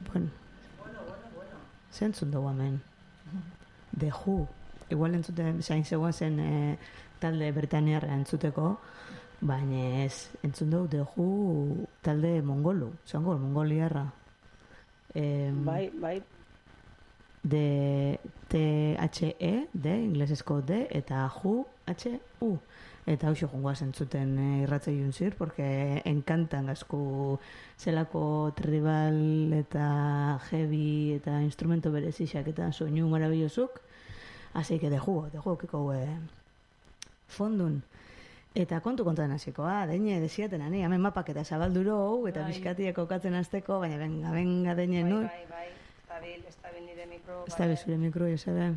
Bueno. Zentzun dugu hemen. The Who. Igual entzuten, zain zegoen zen talde Britaniarra entzuteko, baina ez, entzun dugu The Who talde mongolu, zango, mongoliarra. Bai. De T-H-E, de, inglesezko D, eta Who, H-U. Eta hau jongoa zentzuten irratzei juntzir, porque enkantan gazku zelako tribal eta heavy eta instrumento berezixak eta soinu marabillosuk. Así que de juego kiko fondun. Eta kontuan hasikoa, deine desiaten ani, hemen mapak eta zabalduro eta bizkatiek kokatzen hasteko, baina venga deine nu. Bai, estabil nire mikro. Estabil zure mikro, Josebe.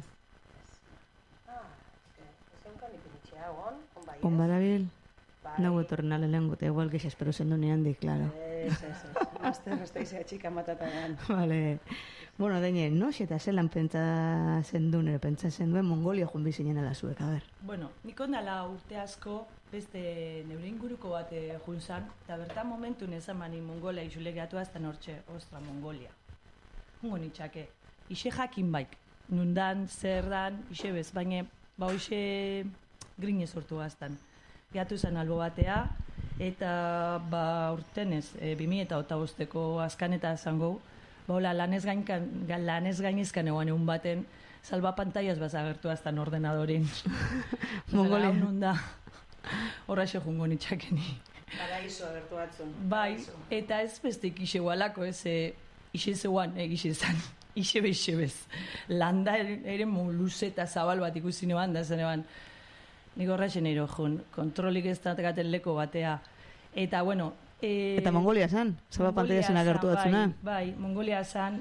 Onbarabil, nago etorren alelengo, eta igual que espero zendu niandik, claro. Azte izea txika matatagan. Vale. Bueno, deine, eta zelan pentsa zenduen Mongolia jun bizinen alazuek, a ber. Bueno, nik ondala urte asko beste neure inguruko bat junzan, eta bertan momentu nezamani Mongolia izulegeatu azten hortxe, ostra, Mongolia. Hungo nitxake, ise jakin baik, nundan, zer dan, ise bez, baina, hoxe grine sortu gaztan. Gatu zen albo batea, eta urtenez, 2008ko azkaneta zango, lanez gainezkan eguan egun baten, salba pantaiaz bazagertu aztan ordenadorin. Mongolia. Nunda, horraxe jungo nitxakeni. Paraizo agertu batzun. Bai, eta ez beste ikixe gualako, ise zeuan egixe zan. Ise bez. Landa ere luze eta zabal bat ikusi neban, da zen eban. Nik horraxen ero jun, kontrolik ez gaten leko batea. Eta, bueno... eta Mongolia zan? Zaba pantaia zen agertu batzuna? Bai, Mongolia zan,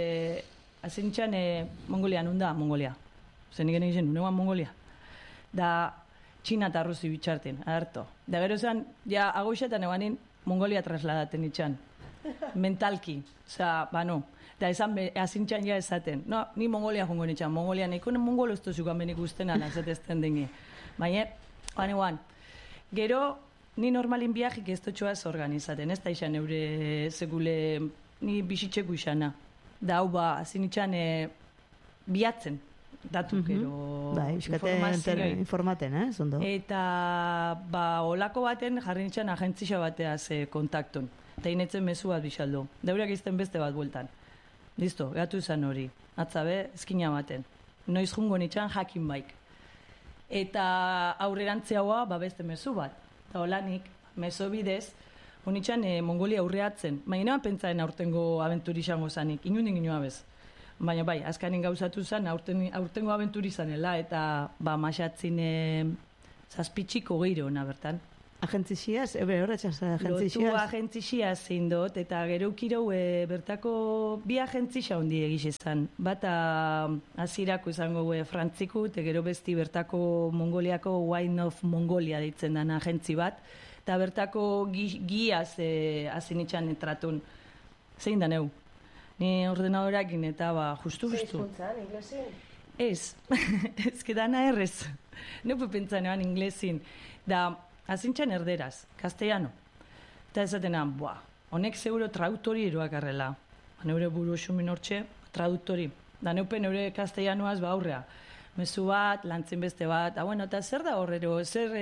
hazen itxan, Mongolia nunda, Mongolia. Zer nik egin nunean Mongolia. Da, Txina eta Rusi bitxarten, agerto. Da gero zan, ja, agoixetan ebanin, Mongolia trasladaten itxan. Mentalki, oza, no. Eta esan, azintxan ja esaten. No, ni Mongolia jongo nitxan, Mongolia niko mongolo ez tozukan benik ustenan, azatezten dengi. Baina, guan, gero, ni normalin biajik ez totxoaz organizaten, ez da izan eure segule, ni bisitxeko izana. Da, hau azin itxan biatzen, datuk, gero, informaten, zondo. Eta, olako baten jarri nitxan agentzisa bateaz kontaktun. Eta inetzen mezu bat bisaldo. Daurak izten beste bat bueltan. Listo, gatu izan hori. Atzabe, eskina baten. Noiz jungo nitxan jakin baik. Eta aurrerantzia hoa, beste mezu bat. Eta holanik, mezo bidez, honitxan Mongolia aurreatzen. Baina pentsaen aurtengo abenturi izango zanik. Inundin ginoa bez. Baina bai, azkanin gauzatu zen, aurtengo abenturi zanela, eta masatzin zazpitxiko gehiru hona bertan. Agentzixiaz, horretxaz agentzixiaz? Lotu agentzixiaz zein dut, eta gero ukirau bertako bi agentzia hondi egizezan. Bata azirako izango frantziku, eta gero besti bertako Mongoliako Wine of Mongolia deitzen den agentzi bat, eta bertako giaz azin itxan entratun. Zein da neu? Ni ordenadorakin eta justu. Zeizkuntzan, inglesin? Ez, ez dana errez. Neupe pentsan eban inglesin. Da, azintxan erderaz, castellano. Eta ezatenan, honek seguro traductori eroak arrela. Neure buru xumin hortxe, traductori. Da neupe neure castellanoaz aurrea. Mezu bat, lantzen beste bat, eta zer da horrero,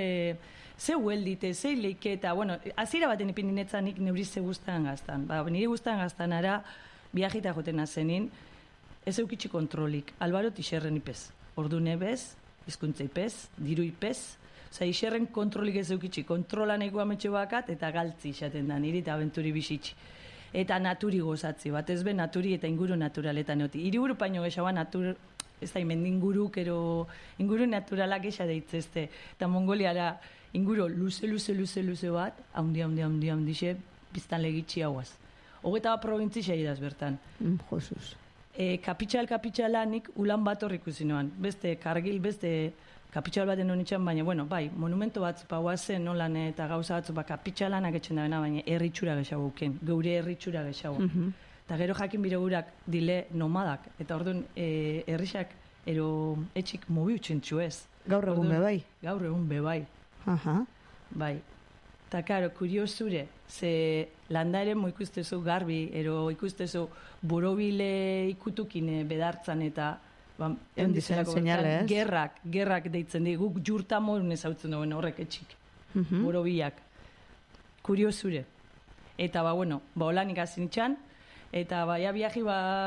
ze hueldite, ze leike, eta, azira baten ipindinetzanik neuri ze guztan gaztan. Nire guztan gaztan ara, biajita joten azenin, ez eukitxi kontrolik, albaro tixerren ipez. Ordu nebez, hizkuntza ipez, diru ipez, oza, iserren kontrolik ez eukitxi, kontrolan eko ametxe bakat, eta galtzi izaten da, niri eta abenturi bizitxi. Eta naturi gozatzi, bat ez be naturi eta inguru naturaletan oti. Hiriburu paino gexaua ez da, inguruk, inguru naturalak esa deitzezte. Eta Mongoliara inguru luze bat, haundixe, biztan legitxi hauaz. Hogeta bat provintzixa idaz bertan. Josuz. Kapitxala nik ulan bat horrik uzinoan. Beste kargil, beste kapitxal baten honitxan, baina, bai, monumento bat guazen nolan eta gauza batzu, kapitxalanak etxen da bena, baina erritxura gexago uken, geure erritxura gexago. Eta gero jakin bire gurak dile nomadak, eta orduan errixak etxik mobi utxentxu ez. Gaur egun bebai? Gaur egun bebai. Bai. Eta, karo, kuriosure, ze landa ere mo ikustezu garbi, ero ikustezu borobile ikutukine bedartzan eta Dizen seinale, ez? gerrak deitzen di, guk jurta morun ezautzen duen horrek etxik, borobilak. Kuriosure. Eta, holan ikasi nitxan, eta ja viaji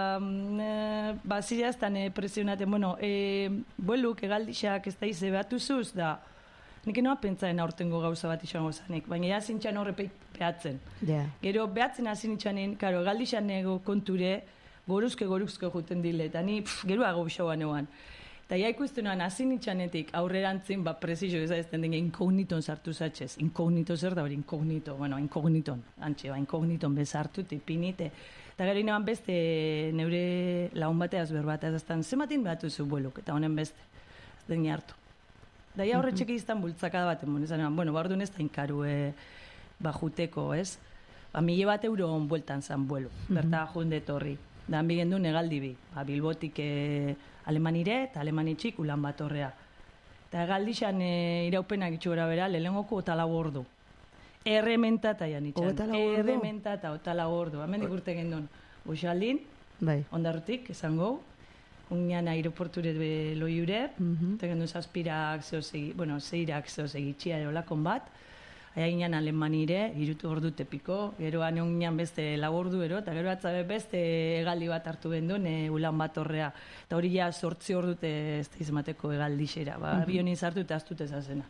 zireaztan presionaten, bueluk egaldixak ez da ize behatuzuz, da nik enoa pentsaen aurtengo gauza bat izango zanik, baina ja zintxan horre behatzen. Yeah. Gero behatzen hasi nitxanen, karo, egaldixan nego konture, goruzke juten dile, eta ni gero hago bisoan eguan. Eta ja ikustenuan hasi nitxanetik aurrerantzin, presio ez den inkogniton sartu zatxez. Inkognito zer da hori, inkognito, inkogniton, inkogniton bezartu, tipinite. Eta gero inoan beste neure laun bateaz berbateaz, zematin behatu zu bueluk, eta honen beste, ez den hartu. Da ja horretxek izan bultzakada baten, bardun ez da inkaru juteko, ez? Mile bat euro bueltan zan buelu, berta junde torri. Da han bigendu negaldi bi, Bilbotik Alemanire eta Alemanitxik Ulan Batorrea. Eta egaldixan iraupenak itxugora bera, lehenengoko otala gordu. Errementata jan itxan. Errementata otala gordu. Hemen dikurte gendun. Boxaldin, ondarrutik, esango, unian aeroporture loiure, eta gendun zazpirak, zeirak zegitxia erolakon bat, aia ginen Alemanire, irutu ordu tepiko, gero ginen beste lagordu eta gero atzabe beste egaldi bat hartu gendun, Ulan Batorrea. Eta hori ja 8 ordute ez da izmateko egaldixera, abionin zartu eta aztut ezazena.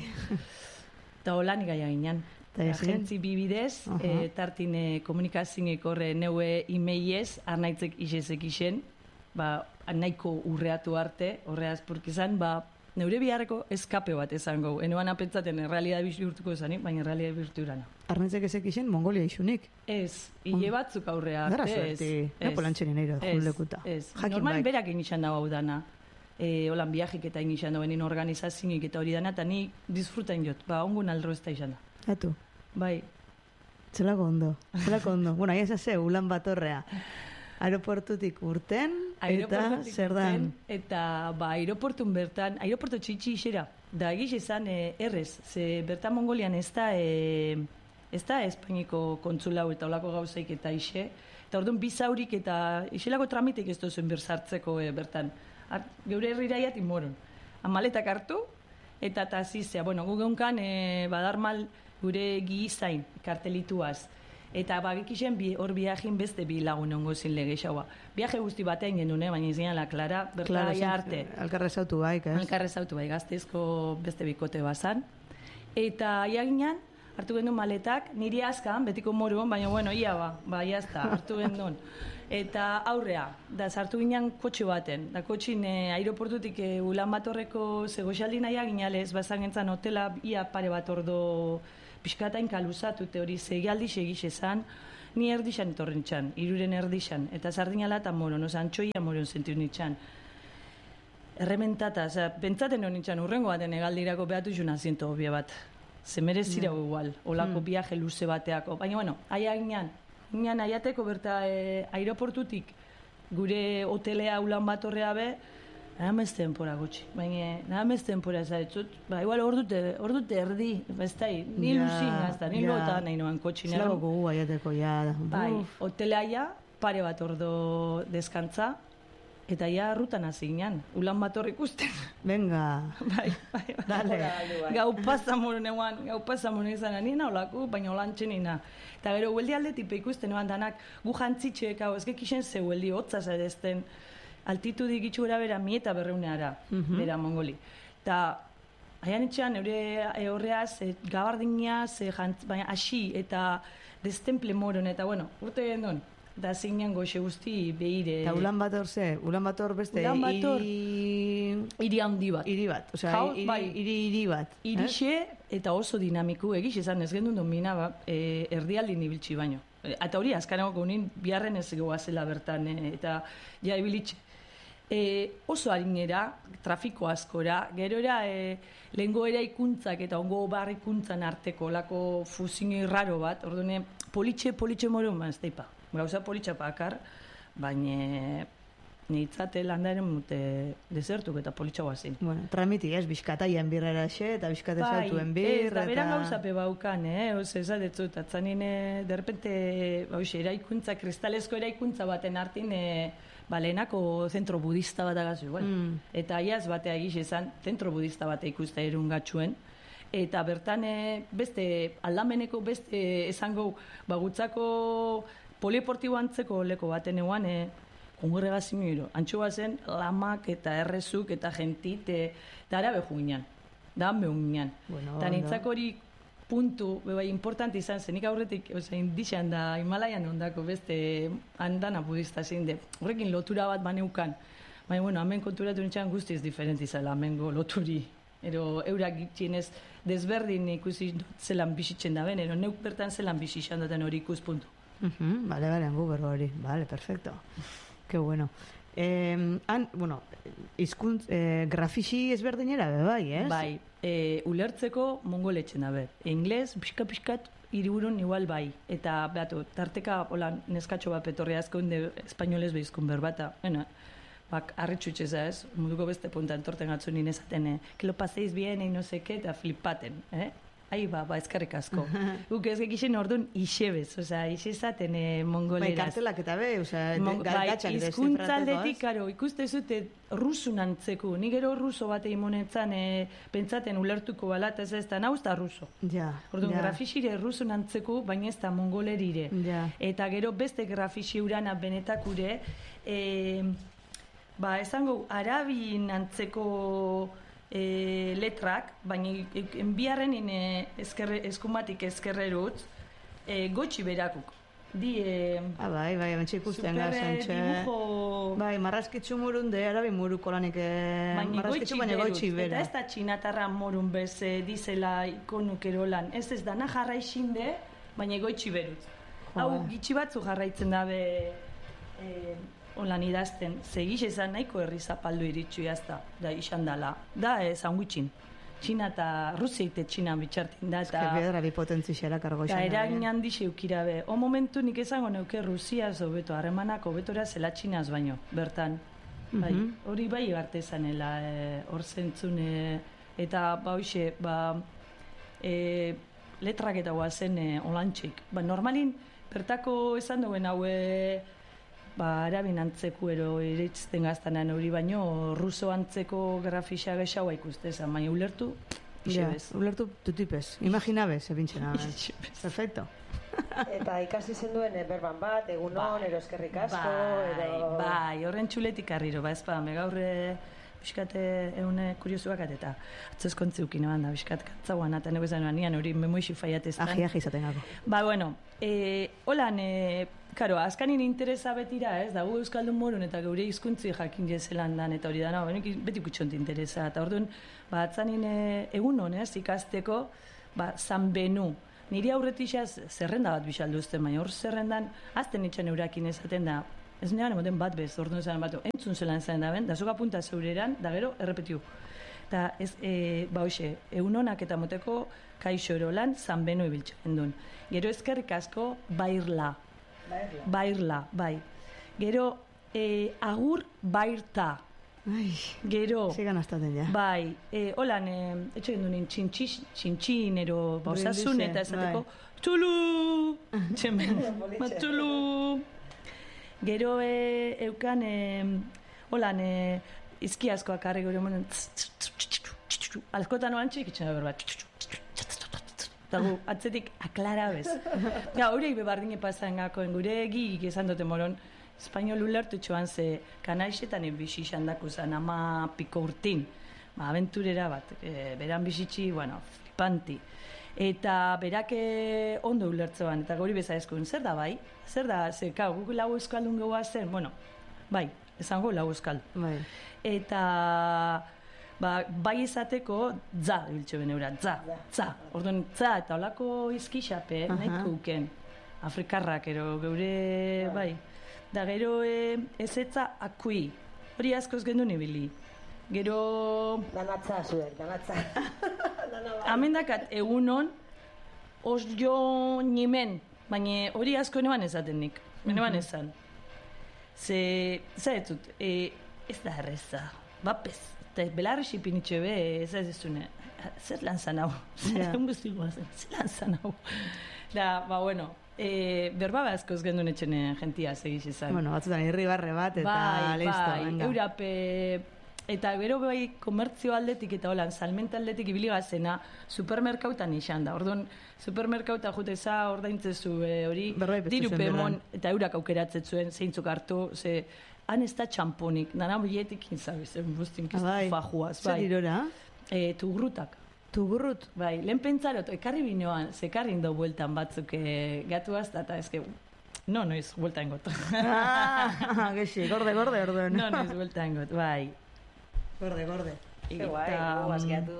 Eta holan gaia ginen. Agentzi bibidez, tartin komunikazioek horre neue imeiez, arnaitzek isezek isen, nahiko urreatu arte, horreaz purkizan, neure biharreko eskape bat esango. Enoan apentzaten errealidad bihurtuko esanik, baina errealidad bihurturana. Arnaitzek ezek isen Mongolia isunik? Ez, hile batzuk aurrea. Gara suerti, napolantxerin eiro julekuta. Ez, normal berak inizan dago dana. Holan biajik eta inizan dago benin organizazioik eta hori dana, eta ni disfrutain jot, ongun aldro ez da izan da. Atu? Bai. Zelako ondo. Bueno, ahi ez Ulan Batorrea. Aeroportutik urten, eta zer dan? Eta aeroportun bertan, aeroportu txitsi isera, da egiz ezan errez, ze bertan Mongolian ez da Espainiko kontzulau eta olako gauzaik eta ise, eta orduan bizaurik eta iselako tramitek ez duzuen berzartzeko bertan. Geure herriraiat inmoron. Maletak hartu, eta zizea, gu geunkan badarmal gure gizain kartelituaz. Eta bagikixen hor biajin beste bi lagun ongo zin legeixaua. Biaje guzti batean genuen, baina izan la Clara, berta arte. Alkarrezautu baik, ez? Alkarrezautu baik, gazteizko beste bikote bazan. Eta iaginan, hartu gendun maletak, niri askan, betiko moruan, baina ia jazta, hartu gendun. Eta aurrea, da sartu ginen kotxe baten. Da kotxin aeroportutik Ulan Batorreko zegoxaldi nahiak ginalez, bazan gentzan hotela ia pare bat ordo pixkatain kaluzatu hori zegialdi segiz esan, ni erdixan etorren txan, iruren erdixan, eta sardinala eta moron, antxoia moron zentiu nitxan. Errementata, pentsaten hori nitxan, urrengo baten egaldirako behatu zuen aziento hobia bat. Ze merezira igual, olako viaje luze bateako. Baina, aia ginen aiateko berta aeroportutik, gure hotelea Ulan Batorrea be, nada mez tempora gutxi, baina nada mez tempora ezaretzut, igual hor dute erdi, bestai, ni luzin gazta, ni lota nahi noan kotxinero. Zelago gugu aiateko, ja. Bai, hotelea pare bat ordo deskantza, eta ja rutan hasi ginen, Ulan Bator ikusten. Venga. Bai. Dale. Gau pasamoron izan anina olako, baina olantxe nina. Eta gero, hueldi aldetipe ikusten eban danak, gu jantzitxeek hau, ezkek isen ze hueldi, hotzaz edezten, altitudik itxura bera 1.200 bera Mongoli. Eta haian etxean, horreaz, gabardineaz, baina hasi eta destemple moron, eta urte gendun. Da zinen goxe guzti behire. Eta Ulan Bator ze? Ulan Bator beste hiri handi bat. Hiri bat, osea, hiri bat. Hirixe eta oso dinamiku, egiz esan ez gendun domina erdialdin ibiltzi baino. Eta hori, azkanako unin biharren ez goazela bertan, eta ja ibilitxe. Oso harinera, trafiko askora, gero era lehengo era ikuntzak eta ongo barrikuntzan arteko lako fuzio raro bat, orduan politxe moron ez daipa. Gauza politxa pakar, baina nitzate landaren mute desertuk eta politxagoa zin. Bueno, tramiti, ez, bizkataien birrera xe, eta bizkate saltuen bir, da beran gauzape baukan, Ose, esatetzut, atzanine, derrepente, eraikuntza, kristalezko eraikuntza baten hartin, lehenako zentro budista bat agazu, igual. Eta iaz batea egiz esan, zentro budista bat ikusta erungatxuen, eta bertan beste aldameneko, beste esango, gutzako poliportibo antzeko leko baten eguan, kongregazio antxoa zen, lamak eta errezuk eta gentit, eta arabe juinan, da hanbe unian. Eta nintzako hori puntu, importante izan zen, nik aurretik, indixan da Himalaian ondako beste andana budista zein horrekin lotura bat baneukan. Baina, bueno, hemen konturatu nintzen guztiz diferent izala, hemengo loturi. Ero, eurak gitxienez desberdin ikusi zelan bizitzen da ben, ero neuk bertan zelan bizitzen daten hori ikuspuntu. Vale, gu berro hori, vale, perfecto. Qué bueno. Bueno, izkuntz, grafixi ezberdinera, bai, ez? Bai, ulertzeko mongoletzen dabe. Ingles, pixkat, hiriburun igual bai. Eta, behatu, tarteka, hola, neskatxo bat petorri azkoen de espainolez behizkun berbata. Arritxutxeza ez, muduko beste punta entorten gatzu nien esaten, que lo paseis bien, no se que, eta flipaten, Ahi ezkarrik asko. Guk ez gekixen orduan isebez, isezaten mongoleraz. Kartelak eta be, galgatxak desifrateko, izkuntzaldetik, karo, ikuste zute rusun antzeko. Ni gero ruso bat eimonetzan pentsaten ulertuko balat ez da nauz da ruso. Orduan, grafixire rusun antzeko, baina ez da mongolerire. Eta gero beste grafixi urana benetakure, esango, arabin antzeko letrak, baina enbiarren eskumatik ezkerrerutz, gotxi berakuk. Bai, bentsa ikusten gazantxe. Bai, marrazkitzu murun de arabi muruko lanik marrazkitzu baina gotxi bera. Eta ez da txinatarra morun bez dizela ikonuk erolan. Ez dana jarraixinde, baina gotxi berutz. Hau gitxi batzu jarraitzen dabe holan idazten, segiz ezan nahiko herri zapaldu iritsu jazta, da isan dala. Da, sandwitzin. Txina eta Rusiaite Txina bitxartin da. Ezke bedra bipotentzi xerak argo esan. Eta eragin handi xeukira be. O momentu nik esango neuke Rusiaz hobeto, harremanak hobetora zela Txinaz baino, bertan. Hori bai garte zanela, hor zentzune, eta hoxe, letrak eta guazen olantxik. Normalin, bertako esan duen haue, arabin antzeko ero iritzten gaztanan hori baino, ruso antzeko grafisa gexaua ikuste esan, baina ulertu, isebez. Ulertu tutipez, imaginabez, ebintxena. Perfecto. Eta ikasi zen duen berban bat, egunon, ero eskerrik asko, ero... Bai, horren txuletik arriro, gaurre biskate eune kuriosuak eta atzoskontziukin eban da, biskat katzauan, eta nego izan nian hori memoixi faiateztan. Aji izaten gako. Bueno, holan, karo, azkanin interesa betira, ez, dago Euskaldun morun eta geure hizkuntzi jakin jezelan dan, eta hori da, beti kutxont interesa, eta orduan, atzanin egun honez, ikasteko, San Benu, niri aurretixaz zerrenda bat bisalduzten, baina hor zerrendan, azten itxan eurakin esaten da, ez negan emoten bat bez, orduan zaren batu, entzun zelan zaren da ben, da zoka punta zeureran, da gero, errepetiu. Eta ez, hoxe, egun honak eta moteko kaixo erolan, San Benu ibiltzen duen. Gero eskerrik asko, bairla. Bairla, bai. Gero, agur bairta. Gero, sigan astaten ja. Bai, holan, etxegen duen txintxin, ero, osasun eta esateko, txulu! Txemen, txulu! Gero, eukan, holan, izki askoak arre gure monen, alkotan oan txikitzen da berbat, dago, atzetik aklara bez. Horei bebardine pasan gakoen gure egik esan dute moron, espainol ulertu txoan ze kanaixetan bizi izan dakuzan ama piko urtin. Aventurera bat, beran bizitzi, flipanti. Eta berak ondo ulertzean, eta gori beza eskun, zer da bai? Zer da, guk lau euskaldun gehoa zen, bai, esango lau euskaldun. Bai. Eta bai izateko, za, biltxe beneura, za. Orduan, za, eta olako izkixape, nahiko uken, afrikarrak, ero, geure, bai. Da gero ezetza akui, hori askoz gendu nibili. Gero... Danatza, zuek, danatza. Amendakat egunon, os jo nimen, baina hori asko neban ezaten nik, neban ezan. Zaretzut, ez da erreza, bapez, eta belarri xipinitxe be, ez duzune, zer lan zan hau, zer lan zan hau. Da, bueno, berba bazkoz gendun etxene gentia segiz izan. Bueno, batzutan irribarre bat eta listo, venga. Eurape, eta gero bai komertzio aldetik eta holan, salmenta aldetik ibili gazena, supermerkautan izan da. Orduan, supermerkauta jute za ordaintzezu hori, dirupe emon, eta eurak aukeratzen zuen, zeintzuk hartu, han ez da txamponik, nana bilietik inzabiz, guztin kiztu fajuaz. Zer irora? Tugrutak. Tugurrut? Bai, lehen pentsarot, ekarri binoan, zekarri indo bueltan batzuk gatuaz, eta ezke, no noiz bueltan got. Gexi, gorde, orduan. No noiz bueltan got, bai. Gorde. Ke guai, guaz gehiatu.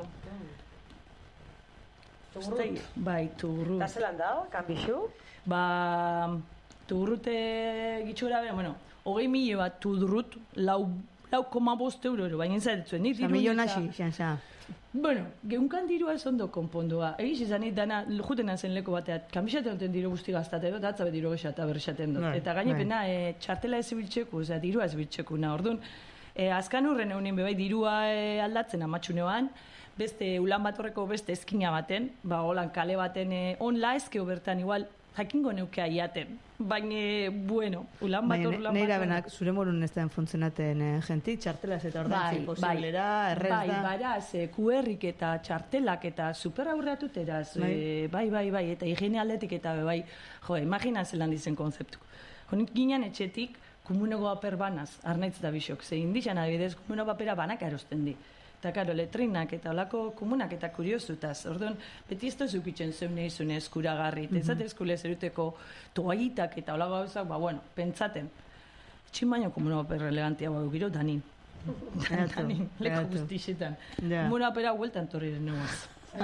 Tugurrut? Bai, tugurrut. Eta zelan dao, kanbixu? Ba, tugurrute gitxura, bueno, 20.000 bat tugurrut, 4,5 euro, baina zaretzuen. Milion hasi, xanxa. Bueno, geunkan dirua ez ondo konpondua. Egiz izan dana, juten zen leko bateat, kanbixate duten diru guzti gaztate dut, atzabe diru gexata berrexaten dut. Eta gainepena, txartela ez ibiltxeku, dirua ez ibiltxeku, orduan, azkan urren egunin bebai dirua aldatzen amatxunean, beste Ulan Batorreko beste eskina baten, holan kale baten onla ezkeo bertan igual, jakingo neukea iaten. Baina, bueno, Ulan Bator... Neira benak, zure morun ez da funtzionaten jenti, txartelaz eta ordantzi posiblera, errez da... Bai, baraz, QR-ik eta txartelak eta super aurreatuteraz, bai, eta higiene aldetik eta bai, imagina zelan dizen konzeptu. Honik ginen etxetik, kumunego paper banaz, arnaitz da bisok, ze indixan adibidez, kumunego papera banak erosten di. Eta karo, letrinak eta olako komunak eta kuriosutaz. Orduan, beti ez da zukitzen zeune izune eskuragarri. Eta ez eskule zeruteko toaitak eta olako gauzak, bueno, pentsaten. Txin baino komuno paper elegantia bau giro, danin. Danin, leko guztixetan. Komuno papera hueltan torriren negoz.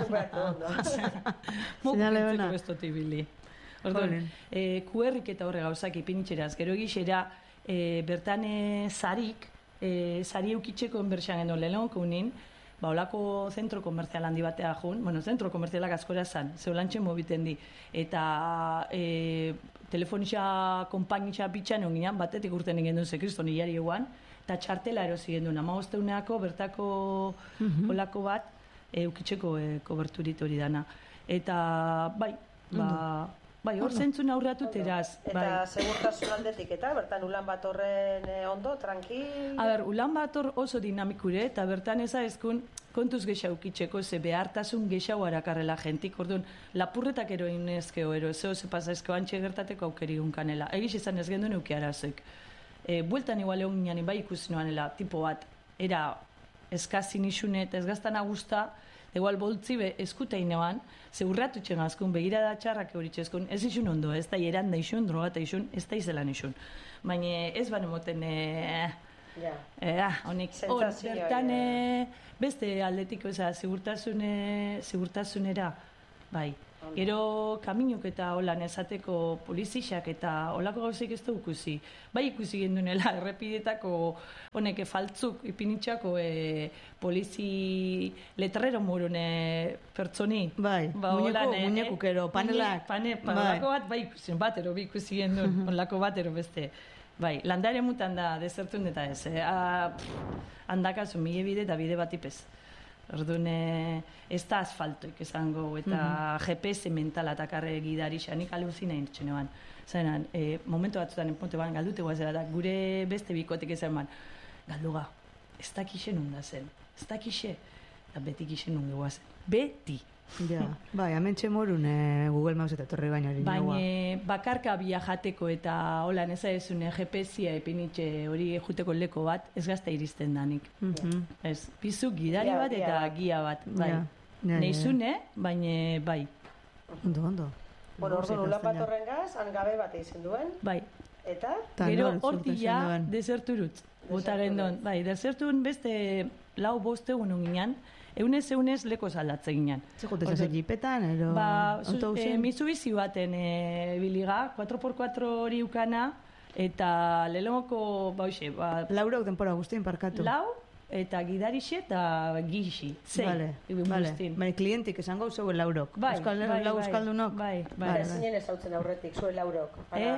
Zinale bena. Bestoti bili. Orduan, QR-ik eta horre gauzak ipinitxeraz. Gero egixera, bertan zarik, sari eukitzeko enbertxan gendun lehenko unin, olako zentro komerzial handi batea jun, zentro komerzialak askora zan, zeulantxe mobiten di, eta telefonitza, konpainitza bitxan onginan, batetik urten gendun ze kriston hilari eguan, eta txartela erosi gendun, 15 bertako olako bat, eukitzeko koberturit hori dana. Eta, bai, hor zentzun aurreatut eraz. Eta segurtasun aldetik eta, bertan Ulan Batorren ondo, tranquil? Ulan Bator oso dinamikure, eta bertan ezazkun kontuz gexau kitzeko, ze behartasun gexau harakarrela jentik, orduan, lapurretak ero inezkeo, zeo ze pasazko antxe gertateko aukeri gunkanela. Egiz izan ez gendu neuki arazoik. Bueltan igual egun ginen bai ikusi noanela, tipo bat, era eskazin isune eta ez gaztan agusta, igual boltzi be eskutein eban, ze urratu txengazkun, begira da txarrak euritxezkun, ez isun ondo, ez da hieran da isun, drogata isun, ez da izelan isun. Baina ez ban emoten, honik, bertan beste aldetiko, segurtasunera, bai. Gero kaminuk eta holan esateko polizixak eta holako gauzik ez da ikusi. Bai ikusi gendunela errepidetako honek faltzuk ipinitxako polizi letrero murune pertsoni. Bai, muñekukero, panelak. Holako bat bai ikusi, batero bi ikusi gendun, holako batero beste. Bai, landare mutan da desertun eta ez. Handakazu mile bide eta bide bat ipez. Orduan, ez da asfaltoik esango, eta GPS mentala eta karre gidari xanik aluzina intzen eban. Zaren, momentu batzutan enponte ban, galdute guazera da, gure beste bikotek esan ban, galduga, ez dakixen hunda zen, ez dakixe, eta beti gixen hundu guazen. Beti! Ja, bai, amentxe morun Google Maps eta torri baina hori nagoa. Baina bakarka biajateko eta holan ezazun GPS-ia epinitxe hori juteko leko bat, ez gazta iristen danik. Ez, pizu gidari bat eta gia bat, bai. Neizune, baina bai. Ondo. Bueno, orduan Ulan Batorren gaz, hangabe bat egin duen. Bai. Eta? Gero hortia deserturutz. Bota gendon. Bai, desertun beste 4-5 egun onginan, eunez leko zaldatze ginen. Zegote zazen jipetan, ero autobusen? Mitsubishi baten biliga, 4x4 hori ukana, eta lehenoko, Laura temporada guztien parkatu. eta gidarixe eta gixi. Zei. Vale. Klientik esango zeuen laurok. Euskaldunok. Bai. Zinen ezautzen aurretik, zuen laurok.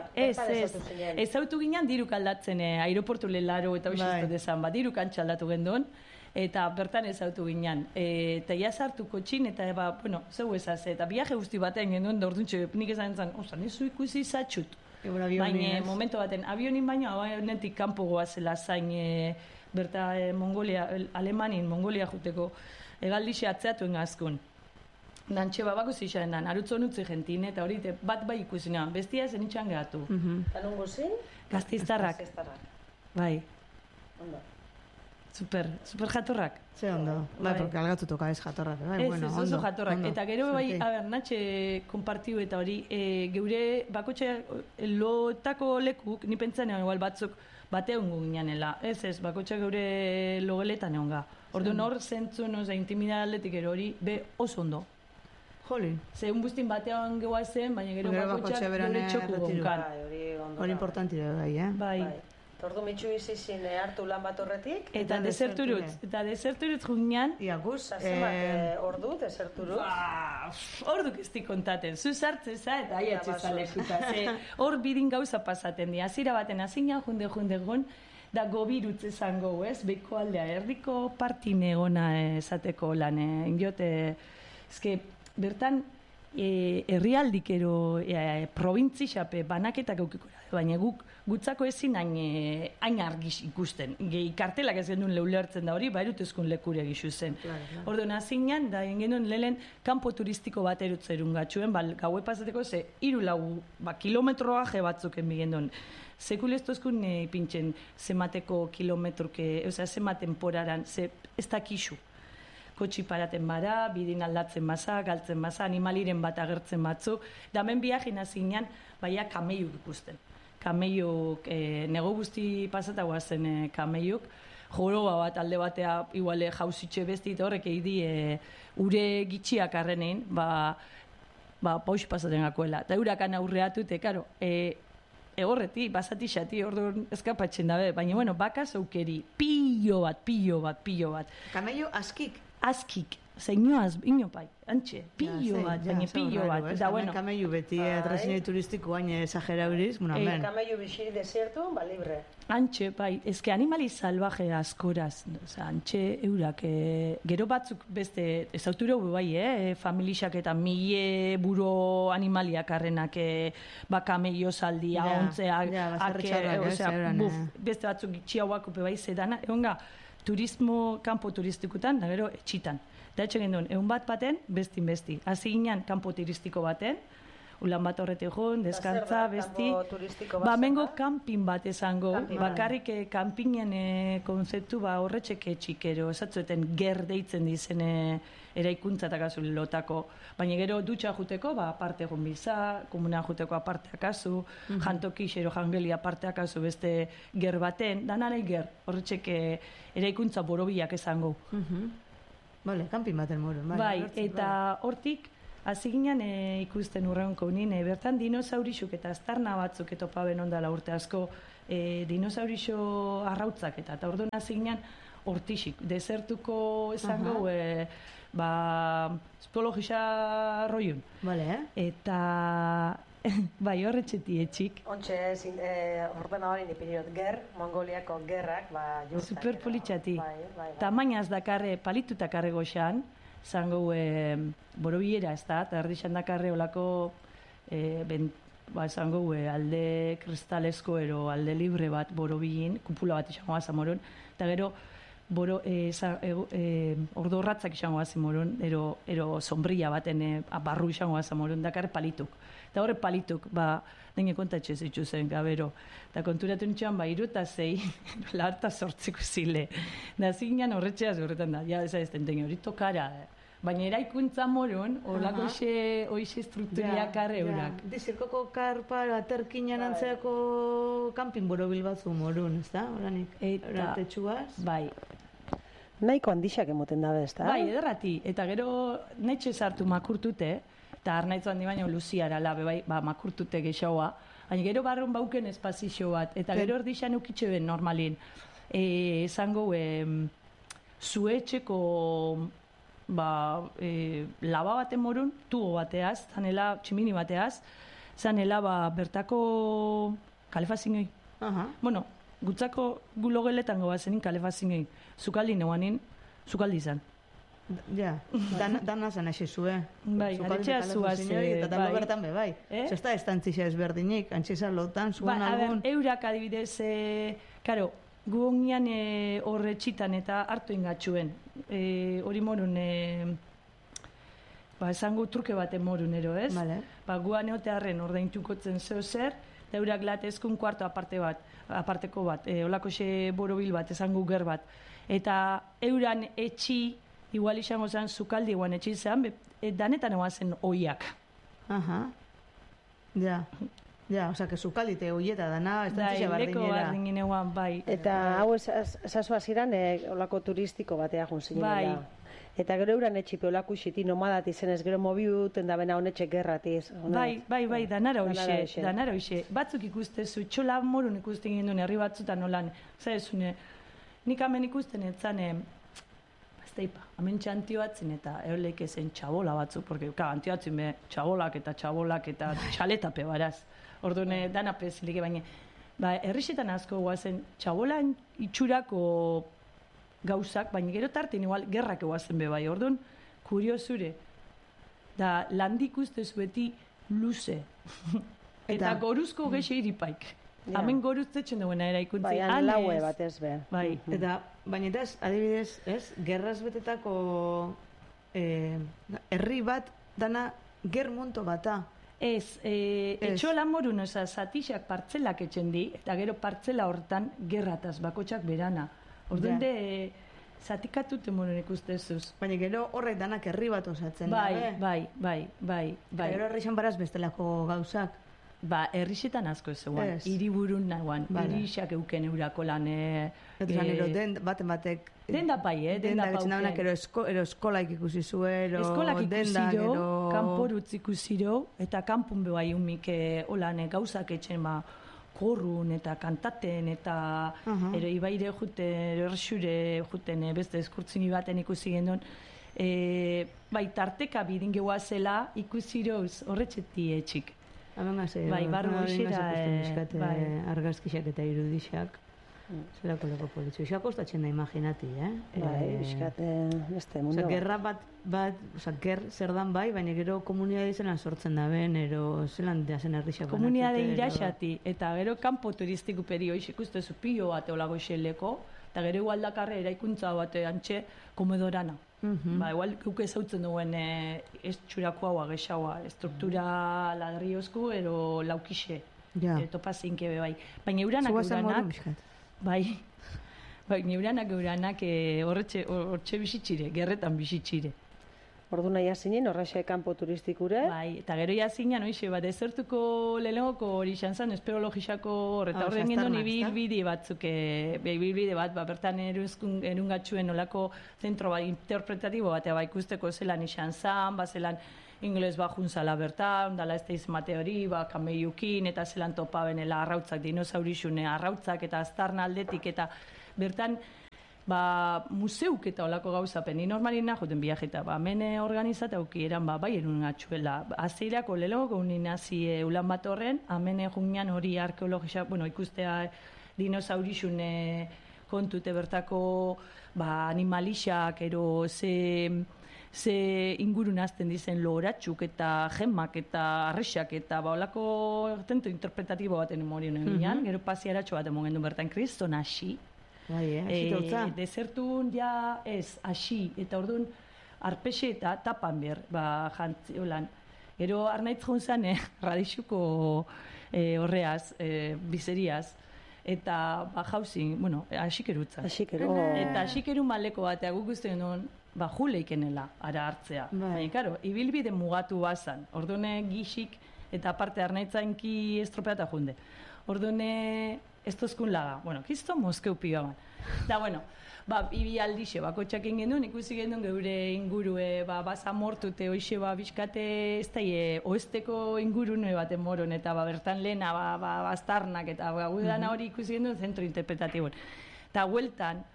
Ezautu ginen diruk aldatzen aeroportu lelaro eta hoxiztu dezan, diru kantxa aldatu gendun. Eta bertan ezautu ginen. Eta ia sartu kotxin, eta zeu ezaz, eta viaje guzti batean genuen, da orduntxe, nik esan zen, nezu ikusi zatxut. Baina, momentu baten, avionin baina, netik kanpo goazela zain, berta Alemanin, Mongolia juteko, egaldixe atzeatuen azkun. Dantxe babako zixaren dan, arutzo nutze jentin, eta hori bat bai ikusina, bestia zen itxan gehatu. Eta nungo zin? Gaztiztarrak. Bai. Ondo. Super jatorrak. Ze ondo. Bai, porque algatu toka ez jatorrak. Ez oso jatorrak. Eta gero bai, natxe konpartiu eta hori, geure bakotxe lotako lekuk, ni pentsan egon igual batzuk bate hongo gineanela. Ez, bakotxe geure logeletan egon ga. Orduan hor zentzun, intimidaletik gero hori, oso ondo. Jolin. Ze un bustin batean gehuazen, baina gero bakotxeak geure txoku gonkan. Hori importantira bai, Bai. Ordu mitxu izizin hartu lan bat horretik. Eta deserturutz jungian. Iaguz. Zenbat ordu deserturutz? Orduk ez di kontaten. Zu sartzeza eta aiatxeza lekuta. Hor bidin gauza pasaten di. Azira baten azina junde gon, da gobirutz esango, ez? Beko aldea, erdiko partine gona esateko lan. Ingiote, ezke, bertan, herrialdikero probintzi xape banaketak eukiko baina gutzako ezin hain argiz ikusten. Kartelak ez genuen leulertzen da hori, erutezkun lekure gizu zen. Orduan hazinean, da genuen lehen kanpo turistiko bat erutzerun gatxuen, gaue pasateko ze 3-4 kilometroa je batzuken bigendun. Sekul ez tozkun pintzen zemateko kilometruke, zematen poraran, ez dakizu. Kotxi paraten bara, bidin aldatzen maza, galtzen maza, animaliren bat agertzen batzu. Da hemen biagin hazinean, baina kameiuk ikusten. Kameiuk, nego guzti pasatagoa zen kameiuk, joroba bat alde batea iguale jauzitxe bestit horrek eidi ure gitxiak arrenein, paus pasaten gakoela. Eta hurakan aurreatu, karo, egorreti, basati xati, orduan eskapatzen dabe, baina, baka zaukeri, pillo bat. Kameio askik? Askik. Zeinoaz, inopai, antxe, pillo bat, baina pillo bat. Eta bueno, kameiu beti atrazinei turistiko baina exagera horiz, men. Kameiu bisiri desiertu, libre. Antxe, bai, ezke animali salvaje askoraz, antxe eurak, gero batzuk beste, ez autura bai, familixak eta mille buro animaliak arrenak, kameio zaldi, ahontzeak, beste batzuk gitxiauak bai zedana, egon ga, turismo, kanpo turistikutan, da gero etxitan. Da etxe gendun, egun bat baten, besti. Hazi ginen, kanpo turistiko baten, ulan bat horretik joan, deskantza, besti. Mengo kampin bat esango, bakarrik kampinen konzeptu horretxek etxikero, esatzueten ger deitzen dizen eraikuntza eta kasu lotako. Baina gero dutxa juteko, aparte egon biza, komuna juteko aparte akazu, jantokix ero jangeli aparte akazu beste ger baten, danarei ger, horretxek eraikuntza borobiak esango. Bale, kanpin baten moren. Bai, eta hortik, hasi ginen ikusten urreonko unin, bertan dinosaurisuk eta aztarna batzuk etopaben ondala urte asko, dinosaurixo arrautzak eta orduan hasi ginen hortixik, desertuko esango, zoologisa roiun. Bale, Eta... Bai, horretxeti etxik. Ontxe, ordenadorin ipinirot, Mongoliako gerrak, jurtak. Super politxati. Tamainaz dakarre, palitutak karre goxan, zango borobiera ez da, eta erdixan dakarre olako, zango alde kristalesko ero alde libre bat borobien, kupula bat izango azamorun, eta gero, ordo horratzak izango azimorun, ero sombrilla baten barru izango azamorun, dakarre palituk. Eta horre palituk, dene kontatxe zitzu zen, gabero. Eta konturatu nintxean, 3-6, larta sortzeko zile. Da zinean horretxeaz horretan da, ja ez dene hori tokara. Baina eraikuntza morun, horlako hoxe strukturia karre eurak. Dizirkoko karpa, aterkinan antzeako kanpin borobil batzu morun, ez da? Horanik, horatetxuaz? Bai. Nahiko handixak emoten dabe, ez da? Bai, ederrati. Eta gero, netxe sartu makurtute, eta arnaitzu handi baino luziara labe, bai, makurtute gexaua. Baina gero barron bauken espazio bat, eta gero erdixan eukitxe ben normalin. Zango, zuetxeko laba baten morun, tubo bateaz, zanela, tximini bateaz, zanela bertako kalefazingoi. Bueno, gutzako gulogeletan goazenin kalefazingoi. Zukaldi neuanin, zukaldi izan. Ja, dana zan hasi zue. Bai, aretxea zuaz. Eta talo bertan be, bai. Zesta estantzia ezberdinik, antxiza lotan, zuen algun. Eurak adibidez, karo, guonian horre txitan eta hartu ingatxuen. Hori morun, esango truke baten morun ero, ez? Vale. Guan eotearren ordaintukotzen zeo zer, eta eurak latezkun kuarto aparteko bat, olako xe borobil bat, esango ger bat. Eta euran etxi, igual izango zen zukaldi eguan etxi zen, danetan eguazen oiak. Ja, osea, que zukaldite oieta dana, estantzia bardinera. Leko bardin eguan, bai. Eta hau esasua ziren, olako turistiko batea junzinela. Bai. Eta gero euran etxipe olako xiti nomadat izenez, gero mobiuten da bena honetxe gerratiz. Bai, danara hoxe. Batzuk ikustezu, txola morun ikusten genduen herri batzutan nolan. Zaezune, nik hemen ikusten etzan, hemen antioatzen eta euleik ezen txabola batzuk, porque antioatzen be txabolak eta txaletape baraz. Orduan, dana pezilik, baina herrixetan asko guazen txabolan itxurako gauzak, baina gero tartin igual gerrak eguazen be bai. Orduan, kuriosure, da landik ustezu beti luze. Eta goruzko gexe iripaik. Hemen goruztetzen duena eraikuntzi. Bai, laue bat ez be. Bai. Eta, baina eta adibidez, ez, gerraz betetako herri bat dana ger monto bata. Ez, etxola morun, zatixak partzelak etxen di, eta gero partzela hortan gerrataz, bakotxak berana. Orduan de, zatikatute morun ikustezuz. Baina gero horrek danak herri bat osatzen. Bai. Gero herri baraz bestelako gauzak. Herrixetan asko ez eguan, hiriburun nagoan, hirixak euken eurako lan. Eta nero, baten batek... Denda pai, denda pauken. Denda ero eskolaik ikusi zuen, eskolak ikusiro, kanporutz ikusiro, eta kanpun bebai umik holan gauzak etxen korrun eta kantaten, eta ero ibaire juten, erxure juten, beste eskurtzini baten ikusi gendun. Bai, tarteka bidin gehuazela ikusiroz horretxeti etxik. Bai, barru goxera, argazkixak eta irudixak. Zerako leko politxo. Isa kostatzen da imaginati, Bai, bizkate, beste mundu. Gerra bat, ger zer dan bai, baina gero komunidade zelan sortzen da ben, ero zelan deazen errixak banatute. Komunidade iraxati, eta gero kanpo turistiku perio ikustezu pilo bat eolago xeleko, eta gero igual dakarre eraikuntza bat antxe komedorana. Igual guk ezautzen duen ez txurako hau agexaua, estruktura ladriozku, ero laukixe, topa zinkebe bai. Baina euranak Bai, neuranak hortxe bizitzire, gerretan bizitzire. Ordu nahi azinen, horrexe kanpo turistikure. Bai, eta gero jazinen, oixe, ezertuko lehenogoko hori xantzan, esperologixako horreta horren gendun ibilbide batzuk, ibilbide bat, bertan erungatxuen olako zentro bat interpretatibo batea ikusteko zelan izan zan, zelan ingles juntzala bertan, dala ez da izmate hori, kameiukin, eta zelan topa benela arrautzak, dinosaurisune arrautzak, eta aztarna aldetik, eta bertan museuk eta olako gauzapen, ni normalina joten viajeta, mene organizata auki eran, bai erun atxuela. Azeirako lelogoko unin hazi ulan bat horren, amene jungian hori arkeologisa, ikustea dinosaurisune kontute bertako animalixak, ero ze ingurun azten dizen loratxuk eta gemmak eta arrexak eta olako tento interpretatibo baten morien eginan, gero pasiaratxo bat emogen du bertan kriston hasi. Desertun ja ez, hasi, eta orduan arpexe eta tapan behar, jantzi holan. Gero arnaitz juntzan, radixuko horreaz, bizeriaz, eta jauzin, asikerutza. Eta asikerun maleko batea guk uste genuen, juleikenela, ara hartzea. Baina, karo, ibilbide mugatu bazan, orduan gixik eta aparte arnaitzainki estropeata junde. Orduan ez tozkun laga. Kisto Moskeu pioan. Da, ibi aldixe, bakotxaken gendun, ikusi gendun geure ingurue, bazamortute, hoxe, bizkate, ez da, oesteko ingurune baten moron, eta bertan lehena, baztarnak, eta gudana hori ikusi gendun zentro interpretatibon. Eta hueltan,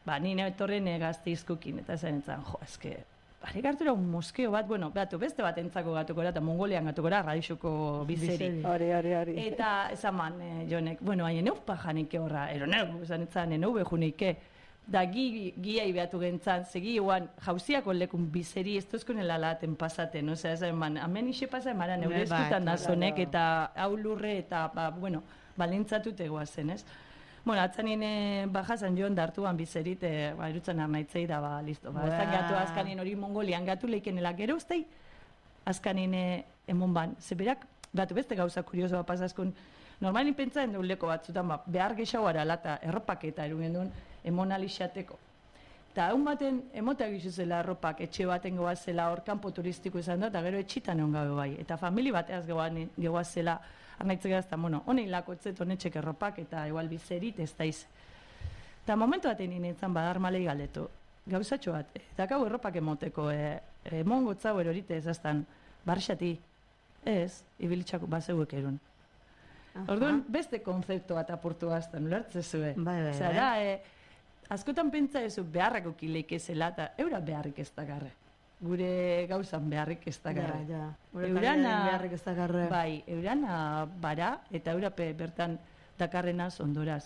nire etorren Gasteizkukin, eta zen entzan, eske, barek hartu un moskeo bat, bueno, beste bat entzako gatukora, eta Mongolian gatukora, Radixoko bizeri. Hori. Eta esan man, Jonek, bueno, haien eupa janik horra, esan entzan, eneu behunike, da giai behatu gentzan, segi iguan, jauziako lekun bizeri, ez tozkonela laten pasaten, osea, esan man, hemen ixe pasa, emara, neure eskutan da zonek, eta hau lurre, eta, balintzatut egoazen, ez? Bueno, atzanin bajazan joan dartuan bizerit, erutzen arnaitzei da, listo. Ez da gatu azkanin hori Mongolian gatu leikenela gero uztei, azkanin emon ban. Zeberak, gatu beste gauza kuriosoa pasazkun, normalin pentsaen dugleko batzutan, behar gexauara lata erropak eta erugen duen emon alixateko. Eta hau baten, emoteak izuzela erropak, etxe baten goazela, hor kanpo turistiko izan da, eta gero etxitan egon gabe bai. Eta famili bateaz goazela, arnaitzek gazta, honei lakotzet, honetxek erropak, eta igual bizerit, ez da iz. Eta momentu batean niretzan badar malei galetu, gauzatxo bat, eta gau erropak emoteko, emon gotzau erorite ez aztan, barxati, ez, ibilitxako bazeuek erun. Orduan, beste konzeptu bat apurtu gaztan, ulertzezue. Zara, askotan pentsa ezu beharrako kileik ezela, eta eura beharrik ez dakarre. Gure gauzan beharrik ez dakarre. Eurana beharrik ez dakarre. Bai, eurana bara, eta eurape bertan dakarrenaz ondoraz.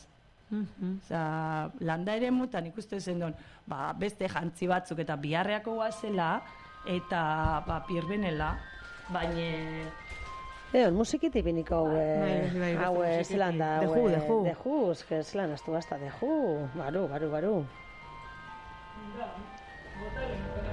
Landa ere mutan ikuste zendon, beste jantzi batzuk eta biharreako guazela, eta pirbenela, baina... musikiti biniko hau zelan da, deju, zelan astu basta, deju, baru.